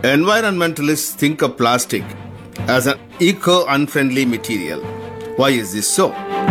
Environmentalists think of plastic as an eco-unfriendly material. Why is this so?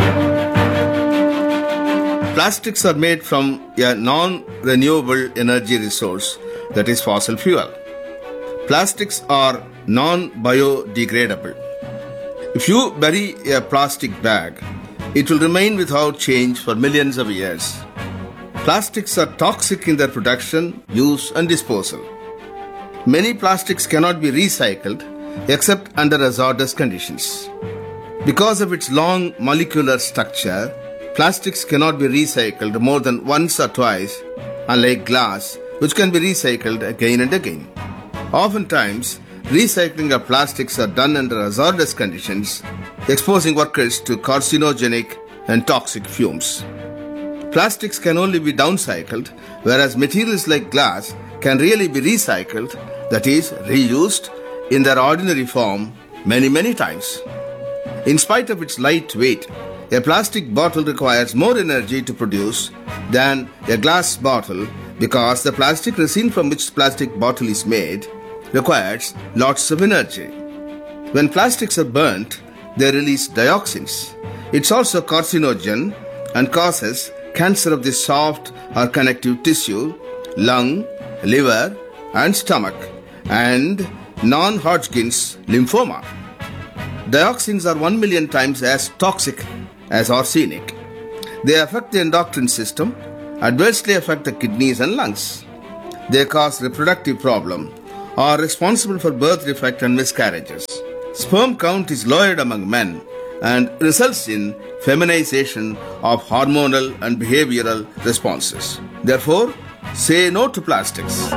Plastics are made from a non-renewable energy resource, that is fossil fuel. Plastics are non-biodegradable. If you bury a plastic bag, it will remain without change for millions of years. Plastics are toxic in their production, use and disposal. Many plastics cannot be recycled except under hazardous conditions. Because of its long molecular structure, plastics cannot be recycled more than once or twice, unlike glass, which can be recycled again and again. Oftentimes, recycling of plastics are done under hazardous conditions, exposing workers to carcinogenic and toxic fumes. Plastics can only be downcycled, whereas materials like glass can really be recycled, that is, reused in their ordinary form many times. In spite of its light weight, a plastic bottle requires more energy to produce than a glass bottle because the plastic resin from which the plastic bottle is made requires lots of energy. When plastics are burnt, they release dioxins. It's also carcinogen and causes cancer of the soft or connective tissue, lung, liver and stomach, and non-Hodgkin's lymphoma. Dioxins are 1 million times as toxic as arsenic. They affect the endocrine system, adversely affect the kidneys and lungs. They cause reproductive problems, are responsible for birth defect and miscarriages. Sperm count is lowered among men and results in feminization of hormonal and behavioral responses. Therefore, say no to plastics.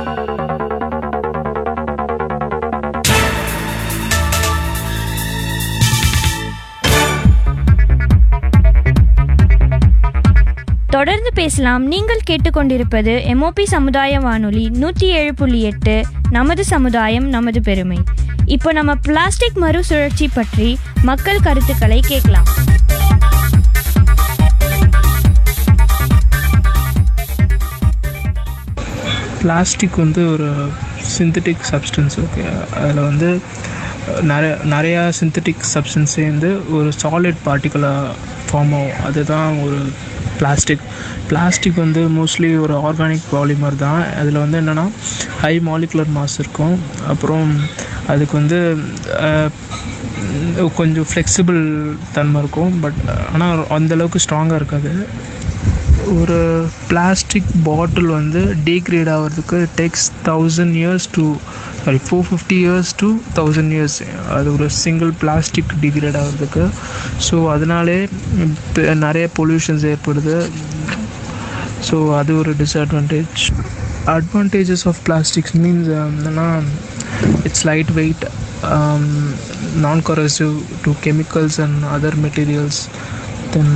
தொடர்ந்து பேசலாம். நீங்கள் கேட்டுக்கொண்டிருப்பது MOP சமுதாய வானொலி 107.8 நமது சமுதாயம் நமது பெருமை. இப்போ நம்ம பிளாஸ்டிக் மறுசுழற்சி பற்றி மக்கள் கருத்துக்களை கேட்கலாம். பிளாஸ்டிக் ஒரு சிந்தட்டிக் சப்ஸ்டன்ஸ். ஓகே, அதில் நிறையா சிந்தட்டிக் சப்ஸ்டன்ஸ் சேர்ந்து ஒரு சாலிட் பார்ட்டிக்கலாக ஃபார்ம் ஆகும். அதுதான் ஒரு பிளாஸ்டிக். மோஸ்ட்லி ஒரு ஆர்கானிக் பாலிமர் தான். அதில் என்னென்னா ஹை மாலிகுலர் மாஸ் இருக்கும். அப்புறம் அதுக்கு கொஞ்சம் ஃப்ளெக்சிபிள் தன்மை இருக்கும். பட் ஆனால் அந்தளவுக்கு ஸ்ட்ராங்காக இருக்காது. ஒரு பிளாஸ்டிக் பாட்டில் டீக்ரேட் ஆகிறதுக்கு tax 1000 years to 450 years to 1000 years. அது ஒரு சிங்கிள் பிளாஸ்டிக் டிகிரேட் ஆகிறதுக்கு. ஸோ அதனாலே நிறைய பொல்யூஷன்ஸ் ஏற்படுது. ஸோ அது ஒரு disadvantage. Advantages of plastics means என்னென்னா இட்ஸ் லைட் வெயிட், நான் corrosive to chemicals and other materials, then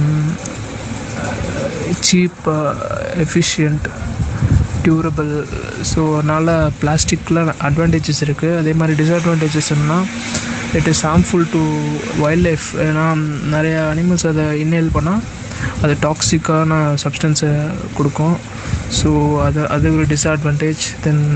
cheap, efficient, durable. So அதனால் பிளாஸ்டிக்கில் அட்வான்டேஜஸ் இருக்குது. அதே மாதிரி டிஸ்அட்வான்டேஜஸ் என்னன்னா it is harmful to wild life. ஏன்னா நிறையா அனிமல்ஸ் அதை இன்னேல் பண்ணால் அது டாக்ஸிக்கான சப்ஸ்டன்ஸை கொடுக்கும். ஸோ அது ஒரு டிஸ்அட்வான்டேஜ். தென்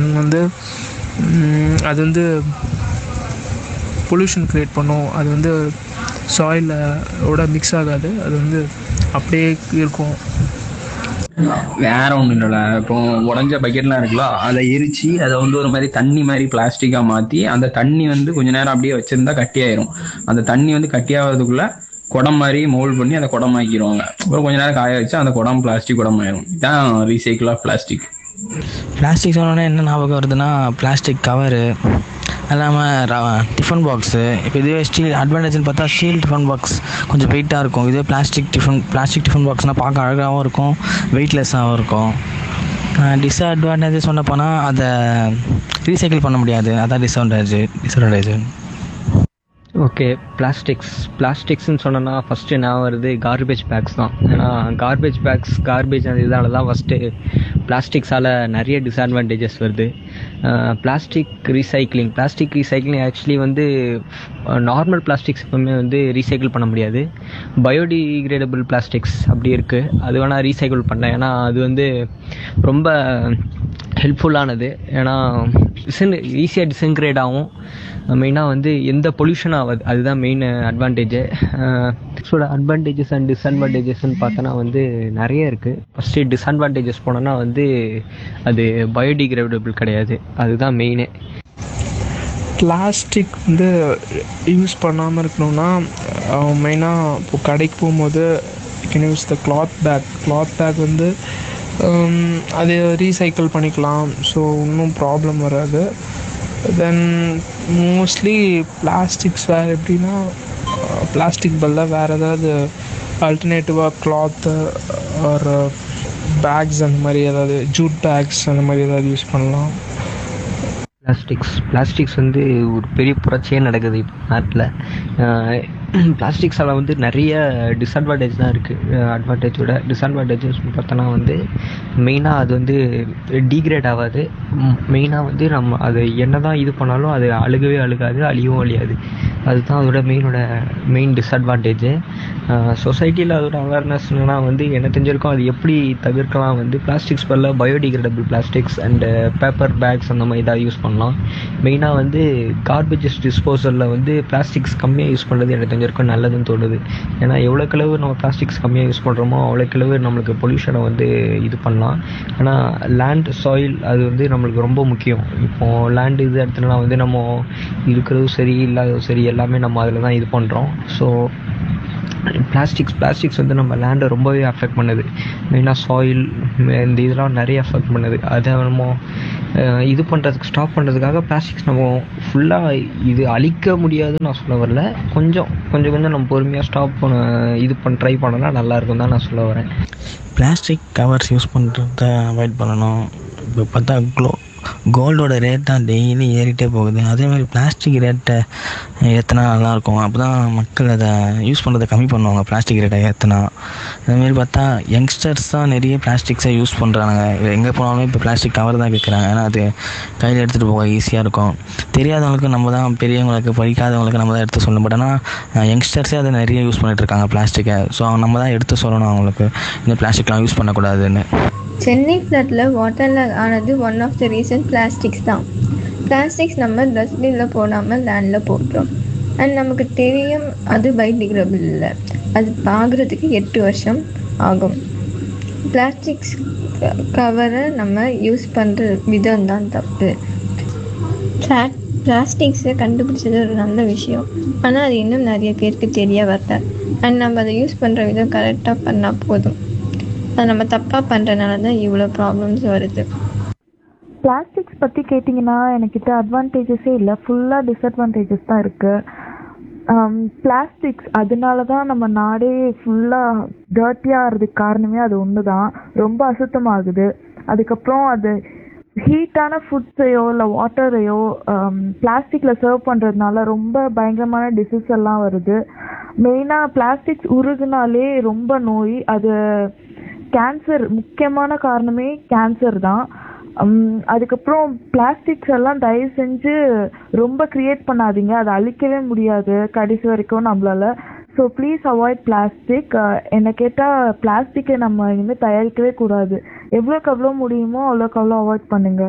அது பொல்யூஷன் க்ரியேட் பண்ணும். அது சாயிலோட மிக்ஸ் ஆகாது. அது அப்படியே இருக்கும். வேற ஒன்றும் இல்லைல்ல. இப்போ உடஞ்ச பக்கெட்லாம் இருக்குல்ல, அதை எரிச்சு அதை ஒரு மாதிரி தண்ணி மாதிரி பிளாஸ்டிக்காக மாற்றி அந்த தண்ணி கொஞ்ச நேரம் அப்படியே வச்சிருந்தா கட்டியாயிரும். அந்த தண்ணி கட்டியாகிறதுக்குள்ள குடம் மாதிரி மோல்ட் பண்ணி அதை குடமாக்கிடுவாங்க. அப்புறம் கொஞ்ச நேரம் காய வச்சு அந்த குடம் பிளாஸ்டிக் குடம் ஆயிரும். இதுதான் ரீசைக்கிள் ஆஃப் பிளாஸ்டிக். பிளாஸ்டிக் சொன்னோன்னே என்ன ஞாபகம் வருதுன்னா பிளாஸ்டிக் கவரு, அது இல்லாமல் டிஃபன் பாக்ஸு. இப்போ இதுவே ஸ்டீல் அட்வான்டேஜ்னு பார்த்தா ஸ்டீல் டிஃபன் பாக்ஸ் கொஞ்சம் வெயிட்டாக இருக்கும். இதே பிளாஸ்டிக் டிஃபன் பாக்ஸ்னால் பார்க்க அழகாகவும் இருக்கும், வெயிட்லெஸ்ஸாகவும் இருக்கும். டிஸ்அட்வான்டேஜ் சொன்ன போனால் அதை ரீசைக்கிள் பண்ண முடியாது. அதான் டிஸ்அட்வான்டேஜ். ஓகே, பிளாஸ்டிக்ஸ்ன்னு சொன்னோன்னா ஃபஸ்ட்டு நான் வருது கார்பேஜ் பேக்ஸ் தான். ஏன்னா கார்பேஜ் அந்த இதால் தான் ஃபஸ்ட்டு பிளாஸ்டிக்ஸால் நிறைய டிஸ்அட்வான்டேஜஸ் வருது. Plastic recycling actually normal plastics எப்பவுமே ரீசைக்கிள் பண்ண முடியாது. பயோடிகிரேடபிள் பிளாஸ்டிக்ஸ் அப்படி இருக்குது, அது வேணால் ரீசைக்கிள் பண்ணலாம். ஏன்னா அது ரொம்ப ஹெல்ப்ஃபுல்லானது. ஏன்னா ஈஸியாக டிஸ்இன்கிரேட் ஆகும். மெயினாக வந்து எந்த பொல்யூஷன் ஆகாது, அதுதான் மெயின் அட்வான்டேஜு. அட்வான்டேஜஸ் அண்ட் டிஸ்அட்வான்டேஜஸ்ன்னு பார்த்தோன்னா வந்து நிறைய இருக்குது. ஃபஸ்ட்டு டிஸ்அட்வான்டேஜஸ் போனோன்னா வந்து அது பயோடிகிரேடபிள் கிடையாது, அதுதான் மெயினே. பிளாஸ்டிக் வந்து யூஸ் பண்ணாமல் இருக்கணும்னா மெயினாக இப்போ கடைக்கு போகும்போது you can use the cloth back வந்து அது ரீசைக்கிள் பண்ணிக்கலாம். ஸோ இன்னும் ப்ராப்ளம் வராது. தென் மோஸ்ட்லி பிளாஸ்டிக்ஸ் வேறு எப்படின்னா பிளாஸ்டிக் பதிலாக வேறு ஏதாவது ஆல்டர்னேட்டிவாக கிளாத்து ஒரு பேக்ஸ் அந்த மாதிரி ஏதாவது ஜூட் பேக்ஸ் அந்த மாதிரி ஏதாவது யூஸ் பண்ணலாம். பிளாஸ்டிக்ஸ் வந்து ஒரு பெரிய புரட்சியே நடக்குது இப்போ நாட்டில். பிளாஸ்டிக்ஸால் வந்து நிறைய டிஸ்அட்வான்டேஜ் தான் இருக்குது. அட்வான்டேஜோட டிஸ்அட்வான்டேஜஸ் பார்த்தோன்னா வந்து மெயினாக அது வந்து டீக்ரேட் ஆகாது. மெயினாக வந்து நம்ம அது என்ன தான் இது பண்ணாலும் அது அழுகாது, அழியவும் அழியாது. அதுதான் அதோட மெயின் டிஸ்அட்வான்டேஜு. சொசைட்டியில் அதோட அவேர்னஸ்னா வந்து என்ன தெரிஞ்சிருக்கோம் அது எப்படி தவிர்க்கலாம். வந்து பிளாஸ்டிக்ஸ் பதில் biodegradable plastics and paper packs அந்த மாதிரி தான் யூஸ் பண்ணலாம். மெயினாக வந்து கார்பேஜஸ் டிஸ்போசலில் வந்து பிளாஸ்டிக்ஸ் கம்மியாக யூஸ் பண்ணுறது எனக்கு தெரிஞ்சிருக்கும் நல்லதுன்னு தோணுது. ஏன்னா எவ்வளோக்களவு நம்ம பிளாஸ்டிக்ஸ் கம்மியாக யூஸ் பண்ணுறோமோ அவ்வளோக்களவு நம்மளுக்கு பொல்யூஷனை வந்து இது பண்ணலாம். ஆனால் லேண்ட் சாயில் அது வந்து நம்மளுக்கு ரொம்ப முக்கியம். இப்போது லேண்ட் இது இடத்துலலாம் வந்து நம்ம இருக்கிறதும் சரி இல்லாததும் சரி எல்லாமே நம்ம அதில் தான் இது பண்ணுறோம். ஸோ பிளாஸ்டிக்ஸ் வந்து நம்ம லேண்டை ரொம்பவே அஃபெக்ட் பண்ணுது. மெயினாக சாயில் இந்த இதெல்லாம் நிறைய அஃபெக்ட் பண்ணுது. அதை நம்ம இது பண்ணுறதுக்கு ஸ்டாப் பண்ணுறதுக்காக பிளாஸ்டிக்ஸ் நம்ம ஃபுல்லாக இது அழிக்க முடியாதுன்னு நான் சொல்ல வரல. கொஞ்சம் நம்ம பொறுமையாக ஸ்டாப் ட்ரை பண்ணனா நல்லாயிருக்கும் தான் நான் சொல்ல வரேன். பிளாஸ்டிக் கவர்ஸ் யூஸ் பண்ணுறத அவாய்ட் பண்ணணும். இப்போ பார்த்தா கோல்டோட ரேட் தான் டெய்லி ஏறிட்டே போகுது. அதேமாதிரி பிளாஸ்டிக் ரேட்டை ஏற்றினா நல்லாயிருக்கும். அப்போ தான் மக்கள் அதை யூஸ் பண்ணுறதை கம்மி பண்ணுவாங்க. பிளாஸ்டிக் ரேட்டை ஏற்றினா அதேமாரி பார்த்தா யங்ஸ்டர்ஸ் தான் நிறைய பிளாஸ்டிக்ஸை யூஸ் பண்ணுறாங்க. எங்கே போனாலும் இப்போ பிளாஸ்டிக் கவர் தான் கேட்குறாங்க. ஏன்னா அது கையில் எடுத்துகிட்டு போக ஈஸியாக இருக்கும். தெரியாதவங்களுக்கு நம்ம தான், பெரியவங்களுக்கு படிக்காதவங்களுக்கு நம்ம தான் எடுத்து சொல்லணும். பட் ஆனால் யங்ஸ்டர்ஸே அதை நிறைய யூஸ் பண்ணிகிட்ருக்காங்க பிளாஸ்டிக்கை. ஸோ நம்ம தான் எடுத்து சொல்லணும் அவங்களுக்கு இந்த பிளாஸ்டிக்லாம் யூஸ் பண்ணக்கூடாதுன்னு. சென்னை ஃப்ளட்டில் வாட்டர் லாக் ஆனது one of the reason plastics தான். பிளாஸ்டிக்ஸ் நம்ம டஸ்ட்பினில் போடாமல் லேண்டில் போட்டோம். அண்ட் நமக்கு தெரியும் அது பயோடிகிரேடபிள் இல்லை. அது ஆகிறதுக்கு 8 வருஷம் ஆகும். பிளாஸ்டிக்ஸ் கவரை நம்ம யூஸ் பண்ணுற விதம் தான் தப்பு. பிளாஸ்டிக்ஸை கண்டுபிடிச்சது ஒரு நல்ல விஷயம். ஆனால் அது இன்னும் நிறைய பேருக்கு தெரிய வரல. அண்ட் நம்ம அதை யூஸ் பண்ணுற விதம் கரெக்டாக பண்ணால் போதும். அது நம்ம தப்பாக பண்ணுறதுனால தான் இவ்வளோ ப்ராப்ளம்ஸ் வருது. பிளாஸ்டிக்ஸ் பற்றி கேட்டிங்கன்னா என்கிட்ட அட்வான்டேஜஸே இல்லை, ஃபுல்லாக டிஸ்அட்வான்டேஜஸ் தான் இருக்குது. பிளாஸ்டிக்ஸ் அதனால தான் நம்ம நாடே ஃபுல்லாக டர்ட்டியாக ஆகிறதுக்கு காரணமே அது ஒன்று தான். ரொம்ப அசுத்தமாகுது. அதுக்கப்புறம் அது ஹீட்டான ஃபுட்ஸையோ இல்லை வாட்டரையோ பிளாஸ்டிக்கில் சர்வ் பண்ணுறதுனால ரொம்ப பயங்கரமான டிசீஸ் எல்லாம் வருது. மெயினாக பிளாஸ்டிக்ஸ் உருகுனாலே ரொம்ப நோய். அது கேன்சர் முக்கியமான காரணமே கேன்சர் தான். அதுக்கப்புறம் பிளாஸ்டிக்ஸ் எல்லாம் தயவு செஞ்சு ரொம்ப கிரியேட் பண்ணாதீங்க. அதை அழிக்கவே முடியாது கடைசி வரைக்கும் நம்மளால. So please avoid plastic. என்னை கேட்டால் பிளாஸ்டிக்கை நம்ம இனிமேல் தயாரிக்கவே கூடாது. எவ்வளோக்கு எவ்வளோ முடியுமோ அவ்வளோக்கு அவ்வளோ அவாய்ட் பண்ணுங்க.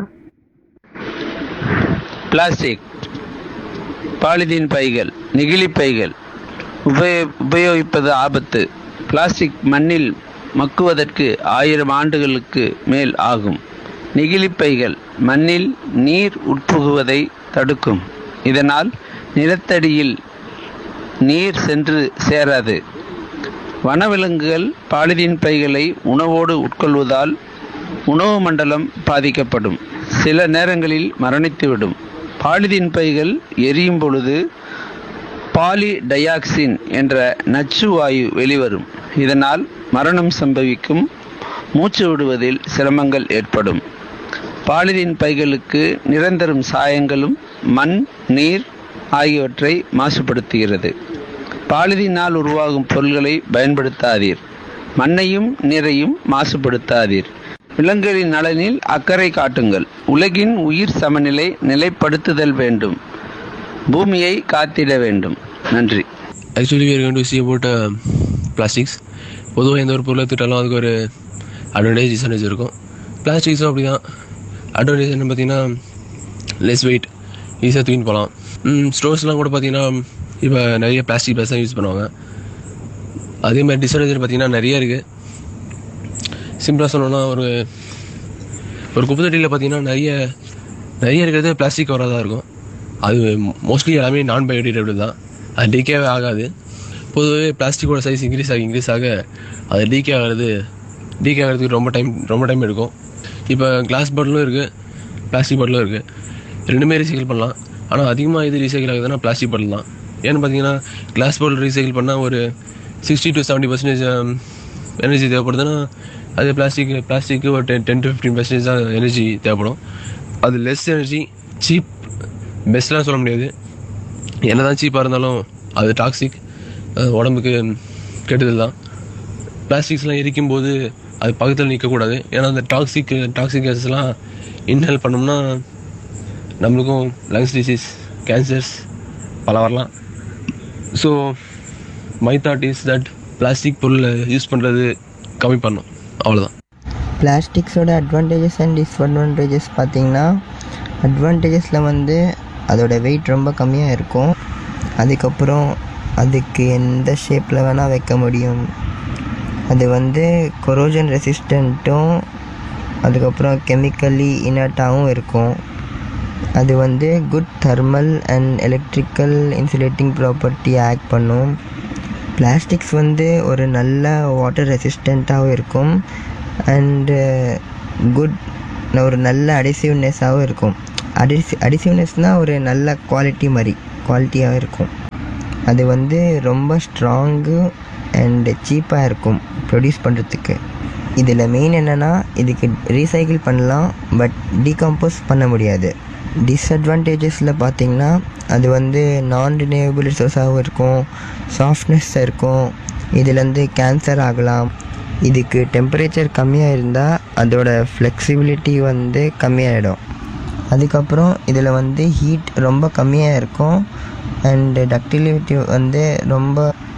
பிளாஸ்டிக், பாலிதீன் பைகள், நெகிழி பைகள் உபயோகிப்பது ஆபத்து. பிளாஸ்டிக் மண்ணில் மக்குவதற்கு 1000 ஆண்டுகளுக்கு மேல் ஆகும். நெகிழிப்பைகள் மண்ணில் நீர் உட்புகுவதை தடுக்கும். இதனால் நிலத்தடியில் நீர் சென்று சேராது. வனவிலங்குகள் பாலிதீன் பைகளை உணவோடு உட்கொள்வதால் உணவு மண்டலம் பாதிக்கப்படும். சில நேரங்களில் மரணித்துவிடும். பாலிதீன் பைகள் எரியும் பொழுது பாலிடையாக்சின் என்ற நச்சு வாயு வெளிவரும். இதனால் மரணம் சம்பவிக்கும். மூச்சு விடுவதில் சிரமங்கள் ஏற்படும். பாலிதீன் பைகளுக்கு நிரந்தரம் சாயங்களும் மண், நீர் ஆகியவற்றை மாசுபடுத்துகிறது. பாலிதீனால் உருவாகும் பொருள்களை பயன்படுத்தாதீர். மண்ணையும் நீரையும் மாசுபடுத்தாதீர். விலங்குகளின் நலனில் அக்கறை காட்டுங்கள். உலகின் உயிர் சமநிலை நிலைப்படுத்துதல் வேண்டும். பூமியை காத்திட வேண்டும். நன்றி. Actually we are going to see about plastics. பொதுவாக எந்த ஒரு பொருளை திட்டாலும் அதுக்கு ஒரு அட்வான்டேஜ் டிஸ்அட்வான்டேஜ் இருக்கும். பிளாஸ்டிக்ஸும் அப்படி தான். அட்வான்டேஜ் என்ன பார்த்தீங்கன்னா லெஸ் வெயிட், ஈஸியாக தூக்கின்னு போகலாம். ஸ்டோர்ஸ்லாம் கூட பார்த்தீங்கன்னா இப்போ நிறைய பிளாஸ்டிக் பேக்ஸ் தான் யூஸ் பண்ணுவாங்க. அதே மாதிரி டிஸ்அட்வான்டேஜ் பார்த்தீங்கன்னா நிறைய இருக்குது. சிம்பிளாக சொல்லணும்னா ஒரு குப்பை தொட்டியில் பார்த்தீங்கன்னா நிறைய இருக்கிறது பிளாஸ்டிக் கவராக தான் இருக்கும். அது மோஸ்ட்லி எல்லாமே நான் பயோடிகிரேடபிள் தான். அது டீக்கேவே ஆகாது. பொதுவாகவே பிளாஸ்டிக்கோட சைஸ் இன்க்ரீஸ் ஆக அது டீக்கே ஆகிறதுக்கு ரொம்ப டைம் எடுக்கும். இப்போ கிளாஸ் பாட்டிலும் இருக்குது, பிளாஸ்டிக் பாட்டிலும் இருக்குது. ரெண்டுமே ரீசைக்கிள் பண்ணலாம். ஆனால் அதிகமாக இது ரீசைக்கிள் ஆகுதுன்னா பிளாஸ்டிக் பாட்டில் தான். ஏன்னு பார்த்தீங்கன்னா கிளாஸ் பாட்டில் ரீசைக்கிள் பண்ணால் ஒரு 60 to 70% எனர்ஜி தேவைப்படுதுன்னா அது பிளாஸ்டிக்கு ஒரு 10 to 15% தான் எனர்ஜி தேவைப்படும். அது லெஸ் எனர்ஜி, சீப், பெஸ்ட்லாம் சொல்ல முடியாது. என்ன தான் சீப்பாக இருந்தாலும் அது டாக்ஸிக், உடம்புக்கு கெடுதல் தான். பிளாஸ்டிக்ஸ்லாம் எரிக்கும் போது அது பக்கத்தில் நிற்கக்கூடாது. ஏன்னா அந்த டாக்ஸிக் கேஸஸ்லாம் இன்ஹேல் பண்ணோம்னா நம்மளுக்கும் லங்ஸ் டிசீஸ், கேன்சர்ஸ் பல வரலாம். So my thought is that plastic பொருளை யூஸ் பண்ணுறது கம்மி பண்ணணும், அவ்வளோதான். பிளாஸ்டிக்ஸோட அட்வான்டேஜஸ் அண்ட் டிஸ்அட்வான்டேஜஸ் பார்த்திங்கன்னா, அட்வான்டேஜஸில் வந்து அதோட வெயிட் ரொம்ப கம்மியாக இருக்கும். அதுக்கப்புறம் அதுக்கு எந்த ஷேப்பில் வேணால் வைக்க முடியும். அது வந்து கொரோஜன் ரெசிஸ்டண்ட்டும் அதுக்கப்புறம் கெமிக்கலி இனர்ட்டாகவும் இருக்கும். அது வந்து good thermal and electrical insulating property act பண்ணும். பிளாஸ்டிக்ஸ் வந்து ஒரு நல்ல வாட்டர் ரெசிஸ்டண்ட்டாகவும் இருக்கும் அண்டு ஒரு நல்ல அடிசிவ்னஸாகவும் இருக்கும். அடிசிவ்னஸ்னால் ஒரு நல்ல குவாலிட்டியாக இருக்கும். அது வந்து ரொம்ப ஸ்ட்ராங்கு அண்டு சீப்பாக இருக்கும் ப்ரொடியூஸ் பண்ணுறதுக்கு. இதில் மெயின் என்னென்னா இதுக்கு ரீசைக்கிள் பண்ணலாம், பட் டீகம்போஸ் பண்ண முடியாது. டிஸ்அட்வான்டேஜஸில் பார்த்திங்கன்னா அது வந்து நான் ரினியூவபிள் ரிசோர்ஸாகவும் இருக்கும், சாஃப்ட்னஸ்ஸாக இருக்கும், இதுலேருந்து கேன்சர் ஆகலாம். இதுக்கு டெம்பரேச்சர் கம்மியாக இருந்தால் அதோட ஃப்ளெக்சிபிலிட்டி வந்து கம்மியாகிடும். அதுக்கப்புறம் இதில் வந்து ஹீட் ரொம்ப கம்மியாக இருக்கும் அண்டு டக்டிலிட்டி வந்து ரொம்ப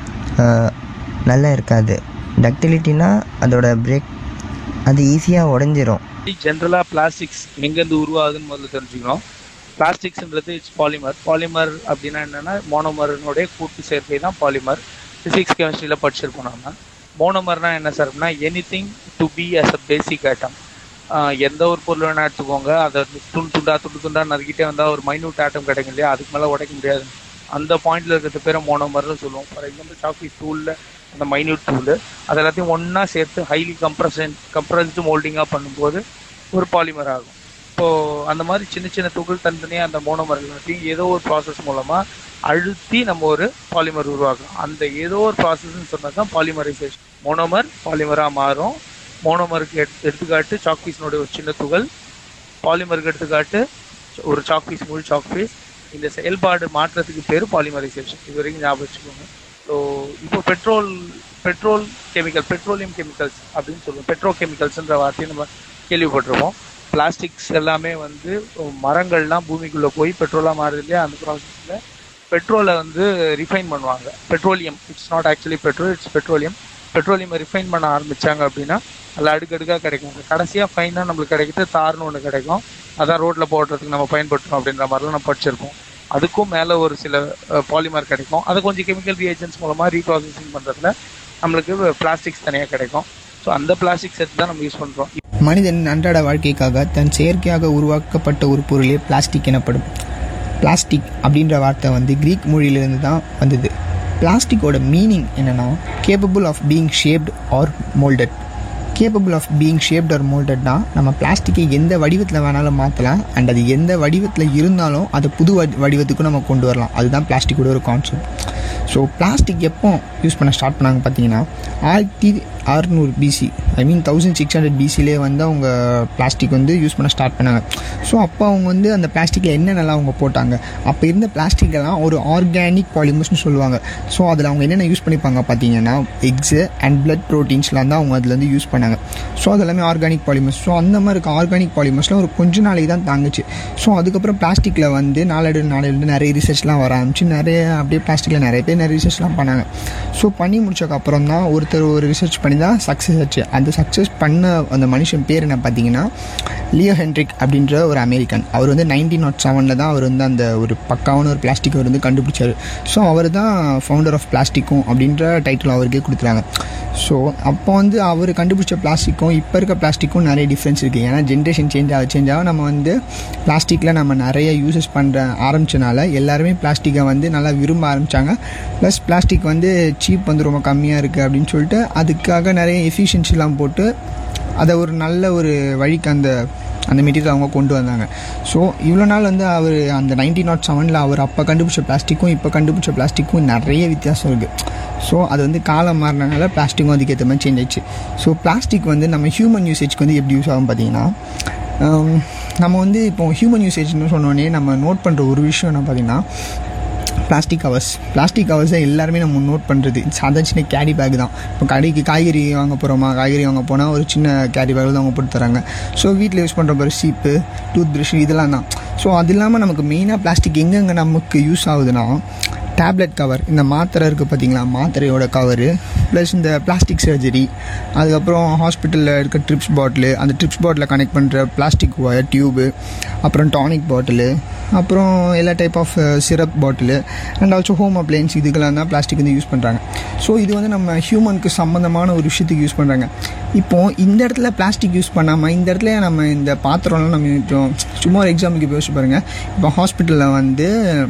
நல்லா இருக்காது. டக்டிலிட்டினா அதோட அது ஈஸியாக உடஞ்சிரும். ஜென்ரலாக பிளாஸ்டிக்ஸ் எங்கேருந்து உருவாகுதுன்னு முதல்ல தெரிஞ்சுக்கணும். பிளாஸ்டிக்ஸ்ன்றது இட்ஸ் பாலிமர் அப்படின்னா என்னென்னா மோனோமர்னுடைய கூட்டு சேர்க்கை தான் பாலிமர். ஃபிசிக்ஸ் கெமிஸ்ட்ரியில் படிச்சிருப்போம் நம்ம. மோனோமர்னால் என்ன சார் அப்படின்னா anything to be as a basic item. எந்த ஒரு பொருள் வேணால் எடுத்துக்கோங்க, அதை துண்டு துண்டா நறுக்கிட்டே வந்தால் ஒரு மைன்யூட் ஆட்டம் கிடைக்கும் இல்லையா, அதுக்கு மேலே உடைக்க முடியாது. அந்த பாயிண்டில் இருக்கிறது பேர் மோனோமர்னு சொல்லுவோம். ஃபார் எக்ஸாம்பிள் சாக்லேட் தூளில் அந்த மைன்யூட் தூள் அது எல்லாத்தையும் ஒன்றா சேர்த்து ஹைலி கம்ப்ரஸ்டு மோல்டிங்காக பண்ணும்போது ஒரு பாலிமர் ஆகும். இப்போது அந்த மாதிரி சின்ன துகள் தனித்தனியாக அந்த மோனோமர் எல்லாத்தையும் ஏதோ ஒரு ப்ராசஸ் மூலமாக அழுத்தி நம்ம ஒரு பாலிமர் உருவாக்கும். அந்த ஏதோ ஒரு ப்ராசஸ்ன்னு சொன்னது தான் பாலிமரைசேஷன். மோனோமர் பாலிமராக மாறும். மோனோமருக்கு எடுத்துக்காட்டு சாக்பீஸ்னுடைய ஒரு சின்ன துகள், பாலிமருக்கு எடுத்துக்காட்டு ஒரு சாக்பீஸ், முழு சாக்பீஸ். இந்த செயல்பாடு மாற்றத்துக்கு பேர் பாலிமரைசேஷன். இது வரைக்கும் ஞாபகம் வச்சுக்கோங்க. ஸோ இப்போ பெட்ரோலியம் கெமிக்கல்ஸ் அப்படின்னு சொல்லுவோம். பெட்ரோ கெமிக்கல்ஸ்ன்ற வார்த்தையை நம்ம கேள்விப்பட்டிருப்போம். பிளாஸ்டிக்ஸ் எல்லாமே வந்து மரங்கள்லாம் பூமிக்குள்ளே போய் பெட்ரோலாக மாறுது இல்லையா, அந்த ப்ராசஸில் பெட்ரோலை வந்து ரிஃபைன் பண்ணுவாங்க. Petroleum, it's not actually petrol, it's petroleum refine பண்ண ஆரம்பித்தாங்க அப்படின்னா அதில் அடுக்கடுக்காக கிடைக்கும். கடைசியாக ஃபைனாக நம்மளுக்கு கிடைக்கிது தார்னு ஒன்று கிடைக்கும். அதான் ரோட்டில் போடுறதுக்கு நம்ம பயன்படுத்தணும் அப்படின்ற மாதிரிலாம் நம்ம படிச்சிருப்போம். அதுக்கும் மேலே ஒரு சில பாலிமர் கிடைக்கும். அதை கொஞ்சம் கெமிக்கல் ரிஏஜென்ட்ஸ் மூலமாக ரீப்ராசஸிங் பண்ணுறதுல நம்மளுக்கு பிளாஸ்டிக்ஸ் தனியாக கிடைக்கும். ஸோ அந்த பிளாஸ்டிக் செட் தான் நம்ம யூஸ் பண்ணுறோம். மனிதன் அன்றாட வாழ்க்கைக்காக தன் செயற்கையாக உருவாக்கப்பட்ட ஒரு பொருளே பிளாஸ்டிக் எனப்படும். பிளாஸ்டிக் அப்படின்ற வார்த்தை வந்து கிரீக் மொழியிலிருந்து தான் வந்தது. பிளாஸ்டிக்கோட மீனிங் என்னென்னா capable of being shaped R moulded. Capable of being shaped R மோல்டட்னா நம்ம பிளாஸ்டிக்கை எந்த வடிவத்தில் வேணாலும் மாற்றலாம் அண்ட் அது எந்த வடிவத்தில் இருந்தாலும் அதை புது வடிவத்துக்கும் நம்ம கொண்டு வரலாம். அதுதான் பிளாஸ்டிக்கோட ஒரு கான்செப்ட். ஸோ பிளாஸ்டிக் எப்போ யூஸ் பண்ண ஸ்டார்ட் பண்ணாங்க பார்த்தீங்கன்னா 1600 பிசி, ஐ மீன் 1600 பிசிலே வந்து அவங்க பிளாஸ்டிக் வந்து யூஸ் பண்ண ஸ்டார்ட் பண்ணாங்க. ஸோ அப்போ அவங்க வந்து அந்த பிளாஸ்டிக்கில் என்னென்னலாம் அவங்க போட்டாங்க, அப்போ இருந்த பிளாஸ்டிக்கெல்லாம் ஒரு ஆர்கானிக் பாலிமர்ஸ்னு சொல்லுவாங்க. ஸோ அதில் அவங்க என்னென்ன யூஸ் பண்ணிப்பாங்க பார்த்தீங்கன்னா எக்ஸு அண்ட் பிளட் ப்ரோட்டீன்ஸ்லாம் தான் அவங்க அதில் வந்து யூஸ் பண்ணாங்க. ஸோ அதெல்லாமே ஆர்கானிக் பாலிமர்ஸ். ஸோ அந்த மாதிரி இருக்க ஆர்கானிக் பாலிமர்ஸ்லாம் ஒரு கொஞ்ச நாளைக்கு தான் தாங்குச்சு. ஸோ அதுக்கப்புறம் பிளாஸ்டிக்கில் வந்து நாளடைவு நிறைய ரிசர்ச்லாம் வர ஆரம்பிச்சு, நிறைய அப்படியே பிளாஸ்டிக்கில் நிறைய பேர் நிறைய ரிசர்ச்லாம் பண்ணாங்க. ஸோ பண்ணி முடிச்சதுக்கப்புறம் தான் ஒருத்தர் ஒரு ரிசர்ச் பண்ணி பண்ணி தான் சக்ஸஸ் ஆச்சு. அந்த சக்ஸஸ் பண்ண அந்த மனுஷன் பேர் என்ன பார்த்தீங்கன்னா லியோ ஹென்ட்ரிக் அப்படின்ற ஒரு அமெரிக்கன். அவர் வந்து 1907 தான் அவர் வந்து அந்த ஒரு பக்காவான ஒரு பிளாஸ்டிக் அவர் வந்து கண்டுபிடிச்சார். ஸோ அவர் தான் ஃபவுண்டர் ஆஃப் பிளாஸ்டிக்கும் அப்படின்ற டைட்டில் அவருக்கே கொடுத்துறாங்க. ஸோ அப்போ வந்து அவர் கண்டுபிடிச்ச பிளாஸ்டிக்கும் இப்போ இருக்க பிளாஸ்டிக்கும் நிறைய டிஃப்ரென்ஸ் இருக்குது. ஏன்னா ஜென்ரேஷன் சேஞ்ச் ஆக நம்ம வந்து பிளாஸ்டிக்கில் நம்ம நிறைய யூசஸ் பண்ணுற ஆரம்பித்தனால எல்லாருமே பிளாஸ்டிக்கை வந்து நல்லா விரும்ப ஆரம்பித்தாங்க. ப்ளஸ் பிளாஸ்டிக் வந்து சீப் வந்து ரொம்ப கம்மியாக இருக்குது அப்படின்னு சொல்லிட்டு அதுக்காக நிறைய எஃபிஷியன்சிலாம் போட்டு அதை ஒரு நல்ல ஒரு வழிக்கு அந்த மெட்டீரியல் அவங்க கொண்டு வந்தாங்க. ஸோ இவ்வளோ நாள் வந்து அவர் அந்த 1907 அவர் அப்போ கண்டுபிடிச்ச பிளாஸ்டிக்கும் இப்போ கண்டுபிடிச்ச பிளாஸ்டிக்கும் நிறைய வித்தியாசம் இருக்குது. ஸோ அது வந்து காலம் மாறினால பிளாஸ்டிக்கும் அதுக்கேற்ற மாதிரி சேஞ்ச் ஆயிடுச்சு. ஸோ பிளாஸ்டிக் வந்து நம்ம ஹியூமன் யூசேஜ்க்கு வந்து எப்படி யூஸ் ஆகும் பார்த்தீங்கன்னா, நம்ம வந்து இப்போ ஹியூமன் யூசேஜ்னு சொன்னோடனே நம்ம நோட் பண்ணுற ஒரு விஷயம் என்ன பார்த்தீங்கன்னா பிளாஸ்டிக் கவர்ஸை எல்லாருமே நம்ம நோட் பண்ணுறது சாதாரண சின்ன கேரி பேக் தான். இப்போ கடைக்கு காய்கறி வாங்க போனால் ஒரு சின்ன கேரி பேக் தான் அவங்க போட்டு தராங்க. ஸோ வீட்டில் யூஸ் பண்ணுற மாதிரி சீப்பு, டூத் ப்ரஷ் இதெல்லாம் தான். ஸோ அது இல்லாமல் நமக்கு மெயினாக பிளாஸ்டிக் எங்கெங்கே நமக்கு யூஸ் ஆகுதுன்னா டேப்லெட் கவர், இந்த மாத்திரை இருக்குது பார்த்தீங்களா, மாத்திரையோட கவரு, ப்ளஸ் இந்த பிளாஸ்டிக் சர்ஜரி, அதுக்கப்புறம் ஹாஸ்பிட்டலில் இருக்க ட்ரிப்ஸ் பாட்டிலு, அந்த ட்ரிப்ஸ் பாட்டிலில் கனெக்ட் பண்ணுற பிளாஸ்டிக் ஒயர் டியூபு, அப்புறம் டானிக் பாட்டிலு, அப்புறம் எல்லா type of syrup bottle and also home appliances, இதுக்கெல்லாம் தான் பிளாஸ்டிக் வந்து யூஸ் பண்ணுறாங்க. ஸோ இது வந்து நம்ம ஹியூமனுக்கு சம்மந்தமான ஒரு விஷயத்துக்கு யூஸ் பண்ணுறாங்க. இப்போது இந்த இடத்துல பிளாஸ்டிக் யூஸ் பண்ணாமல் இந்த இடத்துல நம்ம இந்த பாத்திரம்லாம் நம்ம சும்மா ஒரு எக்ஸாம்பிளுக்கு யோசிச்சு பாருங்கள். இப்போ ஹாஸ்பிட்டலில் வந்து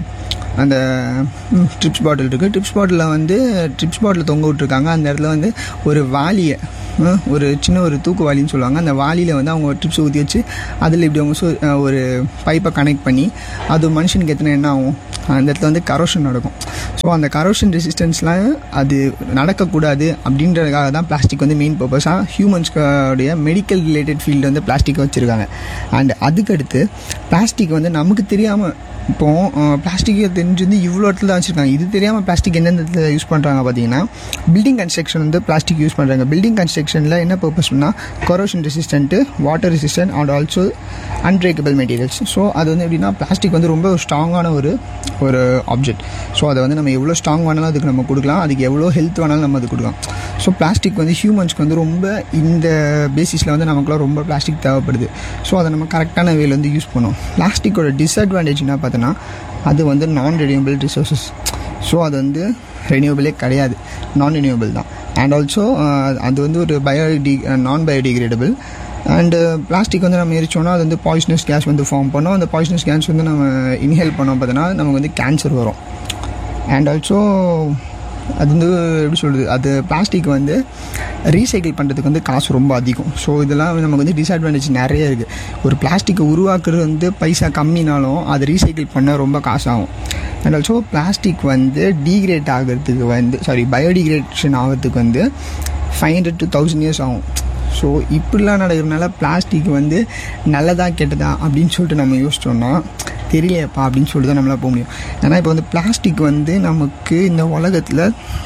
அந்த ட்ரிப்ஸ் பாட்டில் இருக்குது. ட்ரிப்ஸ் பாட்டிலில் தொங்க விட்ருக்காங்க. அந்த இடத்துல வந்து ஒரு வாளியை, ஒரு சின்ன ஒரு தூக்கு வாளின்னு சொல்லுவாங்க, அந்த வாளியில் வந்து அவங்க ட்ரிப்ஸ் ஊற்றி வச்சு அதில் இப்படி அவங்க ஒரு பைப்பை கனெக்ட் பண்ணி அது மனுஷனுக்கு எத்தனை என்ன ஆகும், அந்த இடத்துல வந்து கரோஷன் நடக்கும். ஸோ அந்த கரோஷன் ரெசிஸ்டன்ஸ்லாம் அது நடக்கக்கூடாது அப்படின்றதுக்காக தான் பிளாஸ்டிக் வந்து மெயின் பர்பஸாக ஹியூமன்ஸ்டைய மெடிக்கல் ரிலேட்டட் ஃபீல்டு வந்து பிளாஸ்டிக்கை வச்சுருக்காங்க. அண்ட் அதுக்கடுத்து பிளாஸ்டிக் வந்து நமக்கு தெரியாமல் இப்போது பிளாஸ்டிக்கை தெரிஞ்சு இவ்வளோ இடத்துல தான் வச்சுருக்காங்க. இது தெரியாமல் பிளாஸ்டிக் எந்தெந்த இடத்துல யூஸ் பண்ணுறாங்க பார்த்தீங்கன்னா, பில்டிங் கன்ஸ்ட்ரக்ஷன் வந்து பிளாஸ்டிக் யூஸ் பண்ணுறாங்க. பில்டிங் கன்ஸ்ட்ரக்ஷனில் என்ன பர்பஸ்னா corrosion resistant, water resistant and also unbreakable materials. So அது வந்து எப்படின்னா பிளாஸ்டிக் வந்து ரொம்ப ஸ்ட்ராங்கான ஒரு ஆப்ஜெக்ட். ஸோ அதை வந்து நம்ம எவ்வளோ ஸ்ட்ராங் வேணாலும் அதுக்கு நம்ம கொடுக்கலாம், அதுக்கு எவ்வளோ ஹெல்த் வேணாலும் நம்ம அது கொடுக்கலாம். ஸோ பிளாஸ்டிக் வந்து ஹியூமன்ஸ்க்கு வந்து ரொம்ப இந்த பேசிஸில் வந்து நமக்குலாம் ரொம்ப பிளாஸ்டிக் தேவைப்படுது. ஸோ அதை நம்ம கரெக்டான வேல வந்து யூஸ் பண்ணோம். பிளாஸ்டிக்கோட டிஸ்அட்வான்டேஜ் என்ன பார்த்தோன்னா, அது வந்து நான் ரெனியூவபிள் ரிசோர்ஸஸ். ஸோ அது வந்து ரெனியூவபிளே கிடையாது, நான் ரெனியூவபிள் தான். அண்ட் ஆல்சோ அது வந்து ஒரு நான் பயோடிகிரேடபிள். அண்டு பிளாஸ்டிக் வந்து நம்ம எரிச்சோன்னா அது வந்து பாய்சனஸ் கேஸ் வந்து ஃபார்ம் பண்ணோம். அந்த பாய்சனஸ் கேஸ் வந்து நம்ம இன்ஹேல் பண்ணோம் பார்த்தோன்னா நமக்கு வந்து கேன்சர் வரும். அண்ட் ஆல்சோ அது வந்து எப்படி சொல்கிறது, அது பிளாஸ்டிக் வந்து ரீசைக்கிள் பண்ணுறதுக்கு வந்து காசு ரொம்ப அதிகம். ஸோ இதெல்லாம் நமக்கு வந்து டிஸ்அட்வான்டேஜ் நிறைய இருக்குது. ஒரு பிளாஸ்டிக்கை உருவாக்குறது வந்து பைசா கம்மினாலும் அதை ரீசைக்கிள் பண்ண ரொம்ப காசு ஆகும். அண்ட் ஆல்சோ பிளாஸ்டிக் வந்து டீக்ரேட் ஆகிறதுக்கு வந்து பயோடிகிரேஷன் ஆகிறதுக்கு வந்து 500 to 1000 years ஆகும். ஸோ இப்படிலாம் நடக்கிறதுனால பிளாஸ்டிக் வந்து நல்லதா கெட்டதா அப்படின்னு சொல்லிட்டு நம்ம யோசிச்சோன்னா தெரியலையப்பா அப்படின்னு சொல்லிட்டு தான் நம்மளால் போக முடியும். ஏன்னா இப்போ வந்து பிளாஸ்டிக் வந்து நமக்கு இந்த உலகத்தில்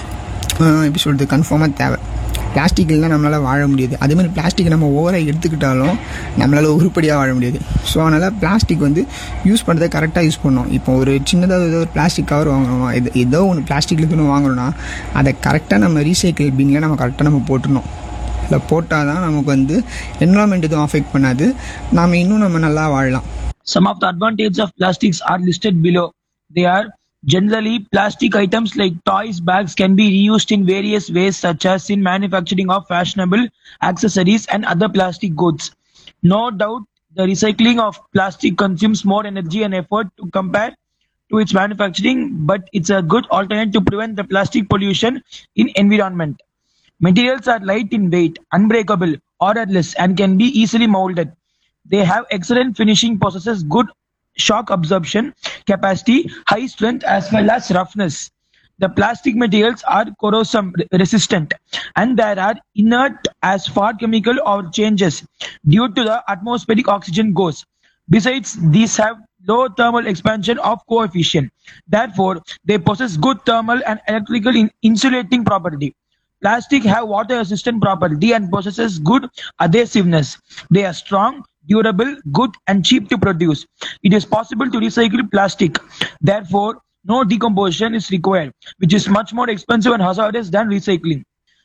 எப்படி சொல்கிறது கன்ஃபார்மாக தேவை. பிளாஸ்டிக் இல்லைனா நம்மளால் வாழ முடியாது. அதேமாதிரி பிளாஸ்டிக் நம்ம ஓவராக எடுத்துக்கிட்டாலும் நம்மளால் உருப்படியாக வாழ முடியாது. ஸோ அதனால் பிளாஸ்டிக் வந்து யூஸ் பண்ணுறதை கரெக்டாக யூஸ் பண்ணணும். இப்போ ஒரு சின்னதாக ஏதோ ஒரு பிளாஸ்டிக் கவர் வாங்குறோம், ஏதோ ஒன்று பிளாஸ்டிக்கில் இருக்குன்னு வாங்குறோன்னா அதை கரெக்டாக நம்ம ரீசைக்கிள் பின்னில் நம்ம கரெக்டாக நம்ம போட்டுடணும். இல்லை போட்டால் தான் நமக்கு வந்து என்விரான்மெண்ட் எதுவும் அஃபெக்ட் பண்ணாது, நாம் இன்னும் நம்ம நல்லா வாழலாம். Some of the advantages of plastics are listed below. They are generally plastic items like toys, bags can be reused in various ways, such as in manufacturing of fashionable accessories and other plastic goods. No doubt, the recycling of plastic consumes more energy and effort to compare to its manufacturing, but it's a good alternative to prevent the plastic pollution in environment. Materials are light in weight, unbreakable, odorless, and can be easily molded. They have excellent finishing processes, good shock absorption capacity, high strength as well as roughness. The plastic materials are corrosion resistant and there are inert as far chemical or changes due to the atmospheric oxygen goes. Besides, these have low thermal expansion of coefficient. Therefore, they possess good thermal and electrical insulating property. Plastic have water resistant property and possesses good adhesiveness. They are strong, durable, good and cheap to produce. It is possible to recycle plastic. Therefore, no decomposition is required, which is much more expensive and hazardous than recycling.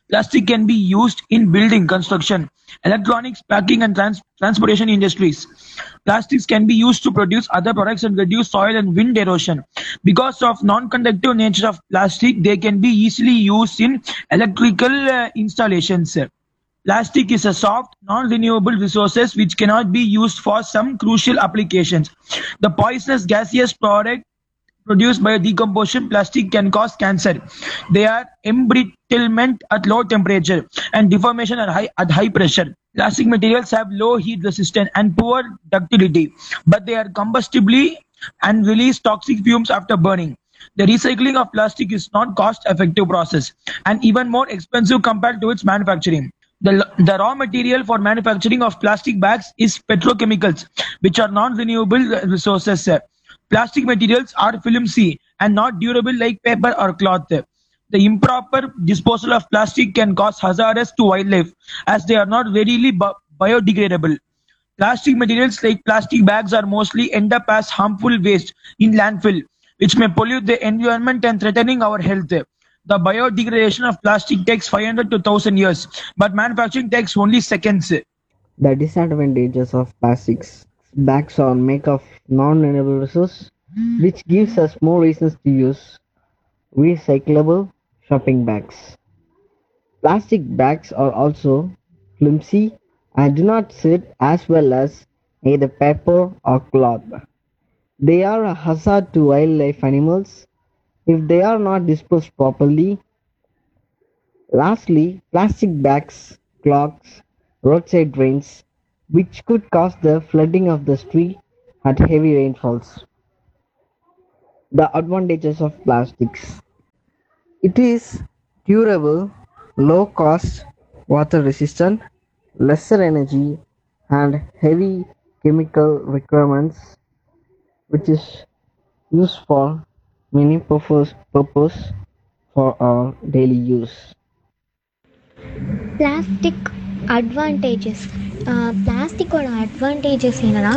Plastic can be used in building, construction, electronics, packing, and transportation industries. Plastics can be used to produce other products and reduce soil and wind erosion. Because of non-conductive nature of plastic, they can be easily used in electrical installations. Plastic is a soft, non-renewable resource which cannot be used for some crucial applications. The poisonous gaseous product produced by decomposition plastic can cause cancer. They are embrittlement at low temperature and deformation at high pressure. Plastic materials have low heat resistance and poor ductility, but they are combustible and release toxic fumes after burning. The recycling of plastic is not cost-effective process and even more expensive compared to its manufacturing. The raw material for manufacturing of plastic bags is petrochemicals, which are non-renewable resources. Plastic materials are flimsy and not durable like paper or cloth. The improper disposal of plastic can cause hazards to wildlife as they are not readily biodegradable. Plastic materials like plastic bags are mostly end up as harmful waste in landfill, which may pollute the environment and threatening our health. The biodegradation of plastic takes 500 to 1000 years, but manufacturing takes only seconds. The disadvantages of plastics. Bags are made of non-renewable resource, which gives us more reasons to use recyclable shopping bags. Plastic bags are also flimsy and do not sit as well as either paper or cloth. They are a hazard to wildlife animals if they are not disposed properly. Lastly, plastic bags clogs roadside drains, which could cause the flooding of the street at heavy rainfalls. The advantages of plastics. It is durable, low cost, water resistant, lesser energy and heavy chemical requirements, which is used for many purpose for our daily use. Plastic advantages. பிளாஸ்டிக்கோட advantages என்னென்னா,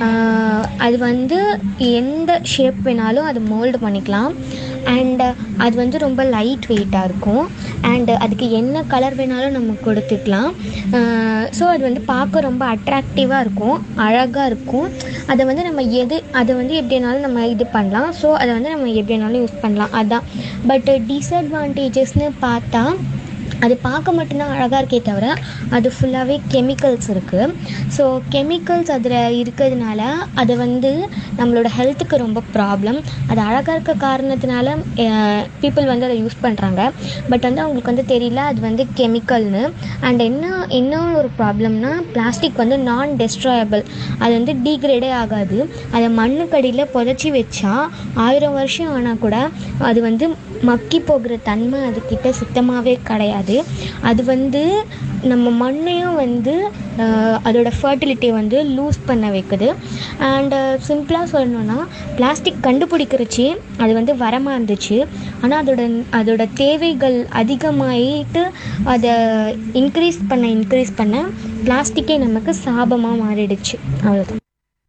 அது வந்து எந்த shape வேணாலும் அது mould பண்ணிக்கலாம். And அது வந்து ரொம்ப லைட் வெயிட்டாக இருக்கும். அண்டு அதுக்கு என்ன கலர் வேணாலும் நம்ம கொடுத்துக்கலாம். ஸோ அது வந்து பார்க்க ரொம்ப அட்ராக்டிவாக இருக்கும், அழகாக இருக்கும். அதை வந்து நம்ம அதை வந்து எப்படி வேணாலும் நம்ம இது பண்ணலாம். ஸோ அதை வந்து நம்ம எப்படி வேணாலும் யூஸ் பண்ணலாம், அதுதான். பட் டிஸ்அட்வான்டேஜஸ்னு பார்த்தா, அது பார்க்க மட்டும்தான் அழகாக இருக்கே தவிர அது ஃபுல்லாகவே கெமிக்கல்ஸ் இருக்குது. ஸோ கெமிக்கல்ஸ் அதில் இருக்கிறதுனால அது வந்து நம்மளோட ஹெல்த்துக்கு ரொம்ப ப்ராப்ளம். அது அழகாக இருக்க காரணத்தினால பீப்புள் வந்து அதை யூஸ் பண்ணுறாங்க. பட் வந்து அவங்களுக்கு வந்து தெரியல அது வந்து கெமிக்கல்னு. அண்ட் என்ன ஒரு ப்ராப்ளம்னா, பிளாஸ்டிக் வந்து நான் டெஸ்ட்ராயபிள். அது வந்து டீக்ரேடே ஆகாது. அதை மண்ணுக்கடியில் புதைச்சி வச்சா 1000 வருஷம் ஆனால் கூட அது வந்து மக்கி போகிற தன்மை அதுக்கிட்ட சுத்தமாகவே கிடையாது. அது வந்து நம்ம மண்ணையும் வந்து அதோட ஃபர்டிலிட்டியை வந்து லூஸ் பண்ண வைக்குது. அண்டு சிம்பிளாக சொல்லணுன்னா, பிளாஸ்டிக் கண்டுபிடிக்கிறச்சு அது வந்து வரமாக இருந்துச்சு. ஆனால் அதோட தேவைகள் அதிகமாகிட்டு அதை இன்க்ரீஸ் பண்ண பிளாஸ்டிக்கே நமக்கு சாபமாக மாறிடுச்சு. அவ்வளோதான்.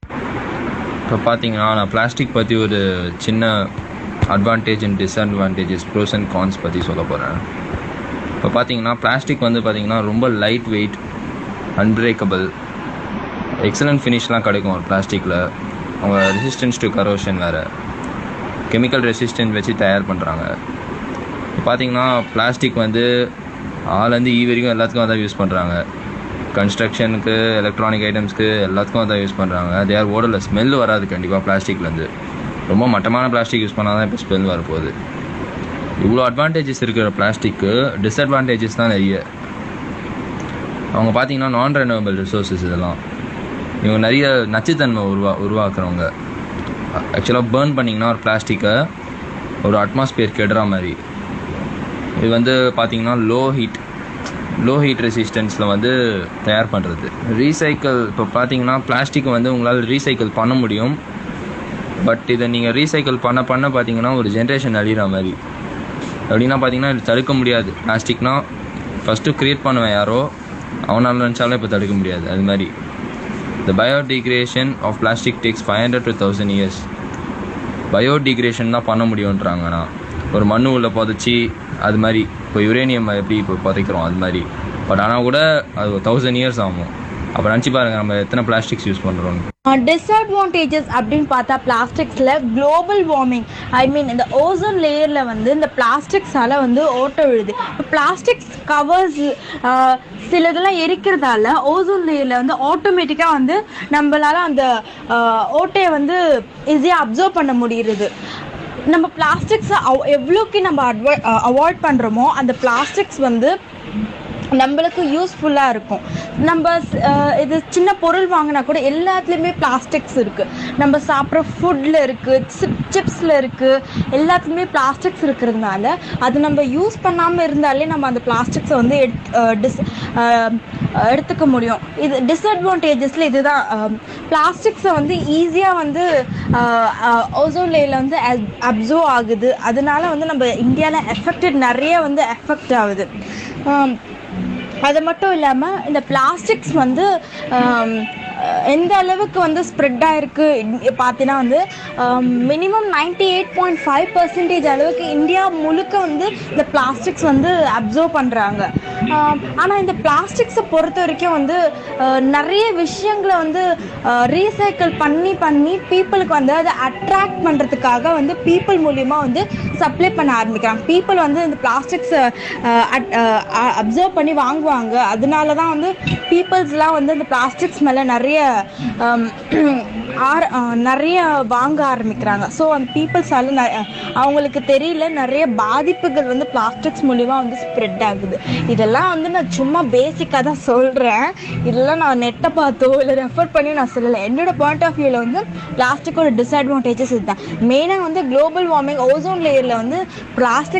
இப்போ பார்த்தீங்கன்னா, நான் பிளாஸ்டிக் பற்றி ஒரு சின்ன advantage and disadvantages, pros and cons பற்றி சொல்ல போகிறேன். இப்போ பார்த்தீங்கன்னா, பிளாஸ்டிக் வந்து பார்த்தீங்கன்னா ரொம்ப லைட் வெயிட், அன்பிரேக்கபிள், எக்ஸலண்ட் ஃபினிஷ்லாம் கிடைக்கும் ஒரு பிளாஸ்டிக்கில். அவங்க ரெசிஸ்டன்ஸ் டு கரோஷன் வேறு, கெமிக்கல் ரெசிஸ்டன்ஸ் வச்சு தயார் பண்ணுறாங்க. இப்போ பார்த்தீங்கன்னா, பிளாஸ்டிக் வந்து ஆலேருந்து வரைக்கும் எல்லாத்துக்கும் அதான் யூஸ் பண்ணுறாங்க. கன்ஸ்ட்ரக்ஷனுக்கு, எலக்ட்ரானிக் ஐட்டம்ஸ்க்கு எல்லாத்துக்கும் அதான் யூஸ் பண்ணுறாங்க. They are odourless. ஸ்மெல் வராது கண்டிப்பாக பிளாஸ்டிக்லேருந்து. ரொம்ப மட்டமான பிளாஸ்டிக் யூஸ் பண்ணால் தான் இப்போ ஸ்மெல் வரப்போகுது. இவ்வளோ அட்வான்டேஜஸ் இருக்கிற பிளாஸ்டிக்கு டிஸ்அட்வான்டேஜஸ் தான் நிறைய. அவங்க பார்த்தீங்கன்னா நான் ரெனியூவபிள் ரிசோர்ஸஸ். இதெல்லாம் இவங்க நிறைய நச்சுத்தன்மை உருவாக்குறவங்க. ஆக்சுவலாக பேர்ன் பண்ணிங்கன்னா ஒரு பிளாஸ்டிக்கை ஒரு அட்மாஸ்பியர் கெடுற மாதிரி. இது வந்து பார்த்தீங்கன்னா லோ ஹீட் ரெசிஸ்டன்ஸில் வந்து தயார் பண்ணுறது. ரீசைக்கிள் இப்போ பார்த்தீங்கன்னா, பிளாஸ்டிக்கை வந்து உங்களால் ரீசைக்கிள் பண்ண முடியும். பட் இதை நீங்கள் ரீசைக்கிள் பண்ண பார்த்தீங்கன்னா ஒரு ஜென்ரேஷன் அழிகிற மாதிரி. அப்படின்னா பார்த்தீங்கன்னா இது தடுக்க முடியாது. பிளாஸ்டிக்னா ஃபஸ்ட்டு க்ரியேட் பண்ணுவேன் யாரோ, அவனால் நினச்சாலும் இப்போ தடுக்க முடியாது. அது மாதிரி த பயோடிகிரேஷன் of plastic tax 500 to 1000 years. பயோடிகிரேஷன் தான் பண்ண முடியுன்றாங்கண்ணா. ஒரு மண்ணு உள்ள புதைச்சி அது மாதிரி இப்போ யுரேனியம் எப்படி இப்போ புதைக்கிறோம் அது மாதிரி. பட் ஆனால் கூட அது 1000 இயர்ஸ் ஆகும். அப்போ நினச்சி பாருங்கள் நம்ம எத்தனை பிளாஸ்டிக்ஸ் யூஸ் பண்ணுறோம். டிஸ்அட்வான்டேஜஸ் அப்படின்னு பார்த்தா பிளாஸ்டிக்ஸில் குளோபல் வார்மிங், ஐ மீன் இந்த ஓசோன் லேயரில் வந்து இந்த பிளாஸ்டிக்ஸால் வந்து ஓட்டை விழுது. இப்போ பிளாஸ்டிக்ஸ் கவர்ஸ் சில இதெல்லாம் எரிக்கிறதால ஓசோன் லேயரில் வந்து ஆட்டோமேட்டிக்காக வந்து நம்மளால் அந்த ஓட்டையை வந்து ஈஸியாக அப்சர்வ் பண்ண முடியுது. நம்ம பிளாஸ்டிக்ஸை எவ்வளோக்கு நம்ம அவாய்ட் பண்ணுறோமோ அந்த பிளாஸ்டிக்ஸ் வந்து நம்மளுக்கு யூஸ்ஃபுல்லாக இருக்கும். நம்ம இது சின்ன பொருள் வாங்கினா கூட எல்லாத்துலேயுமே பிளாஸ்டிக்ஸ் இருக்குது. நம்ம சாப்பிட்ற ஃபுட்டில் இருக்குது, சிப்ஸில் இருக்குது, எல்லாத்துலேயுமே பிளாஸ்டிக்ஸ் இருக்கிறதுனால அது நம்ம யூஸ் பண்ணாமல் இருந்தாலே நம்ம அந்த பிளாஸ்டிக்ஸை வந்து எடுத்துக்க முடியும். இது டிஸ்அட்வான்டேஜஸில் இதுதான். பிளாஸ்டிக்ஸை வந்து ஈஸியாக வந்து ஓசோன் லேயரில் வந்து அப்சர்வ் ஆகுது. அதனால வந்து நம்ம இந்தியாவில் நிறைய வந்து எஃபெக்ட் ஆகுது. அது மட்டும் இல்லாமல் இந்த பிளாஸ்டிக்ஸ் வந்து எந்த அளவுக்கு வந்து ஸ்ப்ரெட் ஆகிருக்கு பார்த்தீங்கன்னா வந்து மினிமம் 98.5% அளவுக்கு இந்தியா முழுக்க வந்து இந்த பிளாஸ்டிக்ஸ் வந்து அப்சர்வ் பண்ணுறாங்க. ஆனால் இந்த பிளாஸ்டிக்ஸை பொறுத்த வரைக்கும் வந்து நிறைய விஷயங்களை வந்து ரீசைக்கிள் பண்ணி பீப்புளுக்கு வந்து அதை அட்ராக்ட் பண்ணுறதுக்காக வந்து பீப்புள் மூலிமா வந்து சப்ளை பண்ண ஆரம்பிக்கிறாங்க. பீப்புள் வந்து இந்த பிளாஸ்டிக்ஸை அப்சர்வ் பண்ணி வாங்குவாங்க. அதனால தான் வந்து பீப்புள்ஸ்லாம் வந்து இந்த பிளாஸ்டிக்ஸ் மேலே நிறைய வாங்க ஆரம்பிக்கிறாங்க. ஸோ அந்த பீப்புள்ஸால் அவங்களுக்கு தெரியல நிறைய பாதிப்புகள் வந்து பிளாஸ்டிக்ஸ் மூலிமா வந்து ஸ்ப்ரெட் ஆகுது. இதெல்லாம் வந்து நான் சும்மா பேசிக்காக தான் சொல்கிறேன். இதெல்லாம் நான் நெட்டை பார்த்தோ இல்லை ரெஃபர் பண்ணி நான் சொல்லலை. என்னோட பாயிண்ட் ஆஃப் வியூவில் வந்து பிளாஸ்டிக்கோட டிஸ்அட்வான்டேஜஸ் இதுதான். மெயினாக வந்து குளோபல் வார்மிங், ஓசோன் லேயரில் வந்து பிளாஸ்டிக்